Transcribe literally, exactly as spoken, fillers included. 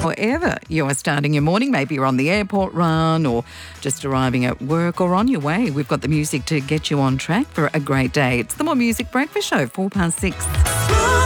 However you are starting your morning, maybe you're on the airport run or just arriving at work or on your way, we've got the music to get you on track for a great day. It's the More Music Breakfast Show, four past six.